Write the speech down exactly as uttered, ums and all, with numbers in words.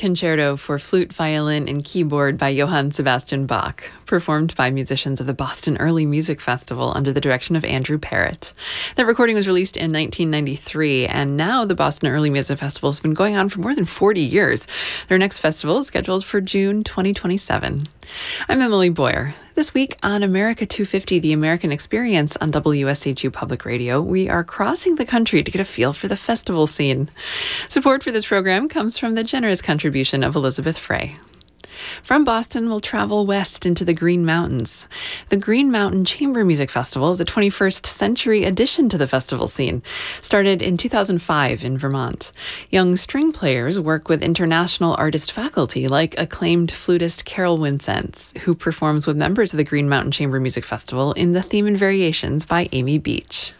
Concerto for Flute, Violin, and Keyboard by Johann Sebastian Bach, performed by musicians of the Boston Early Music Festival under the direction of Andrew Parrott. That recording was released in nineteen ninety-three, and now the Boston Early Music Festival has been going on for more than forty years. Their next festival is scheduled for June twenty twenty-seven. I'm Emily Boyer. This week on America two fifty, The American Experience on W S H U Public Radio, we are crossing the country to get a feel for the festival scene. Support for this program comes from the generous contribution of Elizabeth Frey. From Boston, we'll travel west into the Green Mountains. The Green Mountain Chamber Music Festival is a twenty-first century addition to the festival scene, started in two thousand five in Vermont. Young string players work with international artist faculty like acclaimed flutist Carol Winsence, who performs with members of the Green Mountain Chamber Music Festival in The Theme and Variations by Amy Beach.